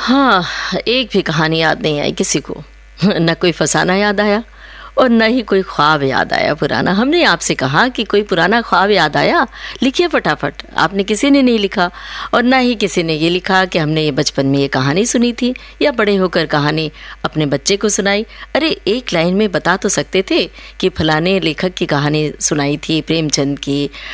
हाँ, एक भी कहानी याद नहीं आई किसी को। न कोई फसाना याद आया और न ही कोई ख्वाब याद आया पुराना। हमने आपसे कहा कि कोई पुराना ख्वाब याद आया, लिखिए फटाफट। आपने किसी ने नहीं लिखा और ना ही किसी ने ये लिखा कि हमने ये बचपन में ये कहानी सुनी थी या बड़े होकर कहानी अपने बच्चे को सुनाई। अरे एक लाइन में बता तो सकते थे कि फलाने लेखक की कहानी सुनाई थी, प्रेमचंद की,